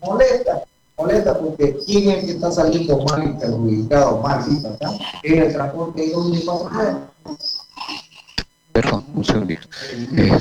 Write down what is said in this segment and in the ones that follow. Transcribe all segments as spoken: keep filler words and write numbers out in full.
molesta, molesta porque quién es el que está saliendo mal y perjudicado, mal, ¿sí? ¿Verdad? Es el transporte de dos y cuatro ruedas. Perdón, un segundito. Eh,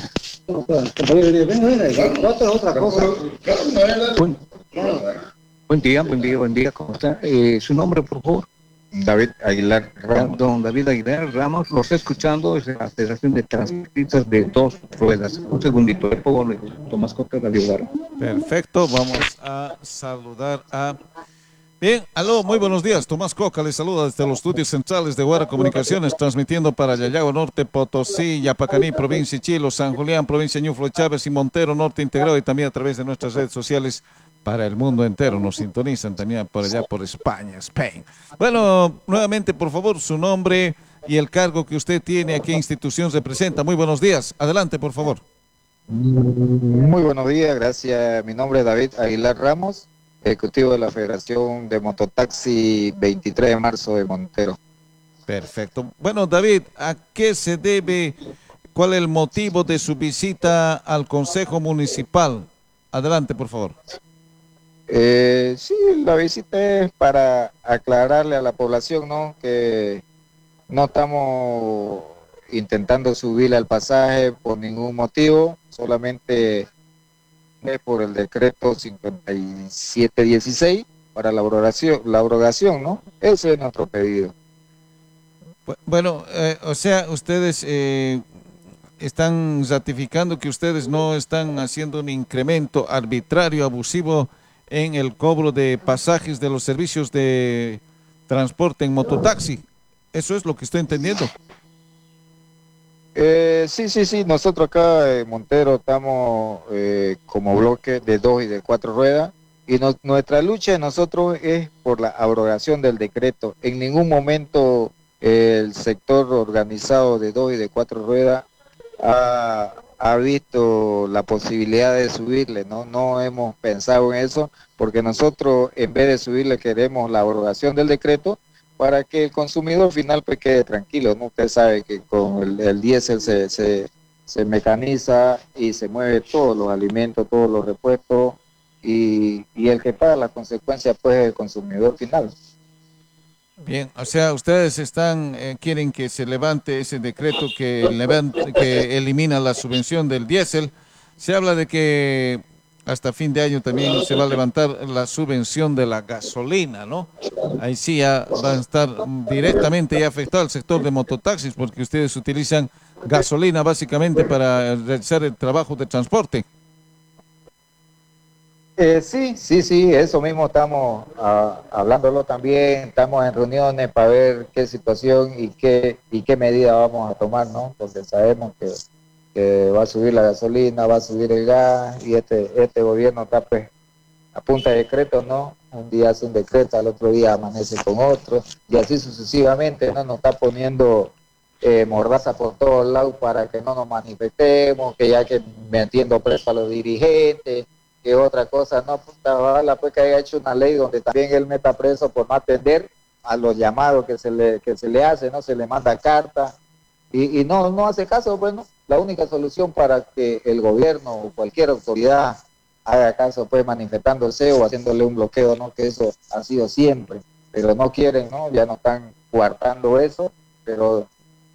otra cosa. buen, buen día, buen día, buen día, ¿cómo está? Eh, ¿Su nombre, por favor? David Aguilar Ramos. Don David Aguilar Ramos, lo está escuchando desde la Federación de Transportistas de Dos Ruedas. Un segundito, por favor, Tomás Coca de Ayudar. Perfecto, vamos a saludar a... Bien, aló, muy buenos días. Tomás Coca les saluda desde los estudios centrales de Guara Comunicaciones, transmitiendo para Yayago Norte, Potosí, Yapacaní, provincia Chilo, San Julián, provincia Ñuflo, Chávez y Montero Norte integrado, y también a través de nuestras redes sociales para el mundo entero. Nos sintonizan también por allá por España, Spain. Bueno, nuevamente, por favor, su nombre y el cargo que usted tiene, a qué institución representa. Muy buenos días. Adelante, por favor. Muy buenos días, gracias. Mi nombre es David Aguilar Ramos, ejecutivo de la Federación de Mototaxi veintitrés de marzo de Montero. Perfecto. Bueno, David, ¿a qué se debe, cuál es el motivo de su visita al Consejo Municipal? Adelante, por favor. Eh, sí, la visita es para aclararle a la población, ¿no?, que no estamos intentando subirle al pasaje por ningún motivo, solamente es por el decreto cincuenta y siete dieciséis para la abrogación, la abrogación, ¿no? Ese es nuestro pedido. Bueno, eh, o sea, ustedes eh, están ratificando que ustedes no están haciendo un incremento arbitrario, abusivo en el cobro de pasajes de los servicios de transporte en mototaxi. ¿Eso es lo que estoy entendiendo? Eh, sí, sí, sí, nosotros acá en Montero estamos eh, como bloque de dos y de cuatro ruedas, y no, nuestra lucha de nosotros es por la abrogación del decreto. En ningún momento eh, el sector organizado de dos y de cuatro ruedas ha, ha visto la posibilidad de subirle, ¿no? No hemos pensado en eso, porque nosotros en vez de subirle queremos la abrogación del decreto para que el consumidor final pues quede tranquilo, ¿no? Usted sabe que con el, el diésel se, se, se mecaniza y se mueve todos los alimentos, todos los repuestos, y, y el que paga las consecuencias pues es el consumidor final. Bien, o sea, ustedes están eh, quieren que se levante ese decreto que, levante, que elimina la subvención del diésel. Se habla de que hasta fin de año también se va a levantar la subvención de la gasolina, ¿no? Ahí sí ya va a estar directamente ya afectado el sector de mototaxis, porque ustedes utilizan gasolina básicamente para realizar el trabajo de transporte. Eh, sí, sí, sí, eso mismo estamos uh, hablándolo también, estamos en reuniones para ver qué situación y qué y qué medida vamos a tomar, ¿no? Porque sabemos que, que va a subir la gasolina, va a subir el gas, y este este gobierno está pues a punta de decreto, ¿no? Un día hace un decreto, al otro día amanece con otro, y así sucesivamente, ¿no? Nos está poniendo eh, mordaza por todos lados para que no nos manifestemos, que ya que metiendo preso a los dirigentes, que otra cosa, no, puta, ojalá pues que haya hecho una ley donde también él meta preso por no atender a los llamados que se le, que se le hace, ¿no? Se le manda carta, y, y no, no hace caso. Bueno, la única solución para que el gobierno o cualquier autoridad haga caso, pues manifestándose o haciéndole un bloqueo, ¿no? Que eso ha sido siempre, pero no quieren, ¿no? Ya no están coartando eso, pero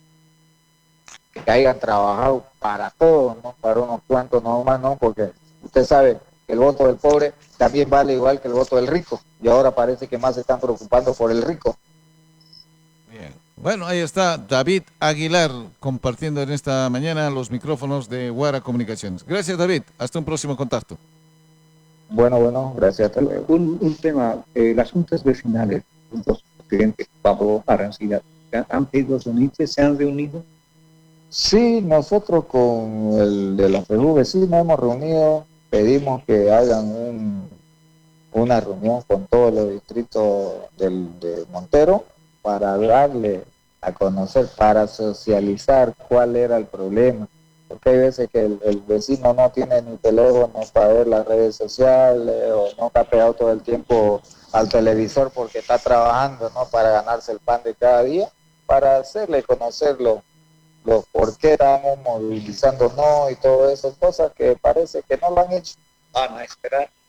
que hayan trabajado para todos, ¿no? Para unos cuantos nomás, ¿no? Porque usted sabe que el voto del pobre también vale igual que el voto del rico, y ahora parece que más se están preocupando por el rico. Bien. Bueno, ahí está David Aguilar compartiendo en esta mañana los micrófonos de Guara Comunicaciones. Gracias, David. Hasta un próximo contacto. Bueno, bueno, gracias. Hasta luego. Un, un tema, eh, las juntas vecinales, los presidentes Pablo Arancila, ¿han pedido reunirse? ¿Se han reunido? Sí, nosotros con el de la F E J U V E sí nos hemos reunido, pedimos que hagan un, una reunión con todos los distritos del, de Montero para darle a conocer, para socializar cuál era el problema, porque hay veces que el, el vecino no tiene ni teléfono para ver las redes sociales, o no está pegado todo el tiempo al televisor porque está trabajando, ¿no? Para ganarse el pan de cada día, para hacerle conocerlo los por qué estamos movilizando no y todo eso, cosas que parece que no lo han hecho. Van a esperar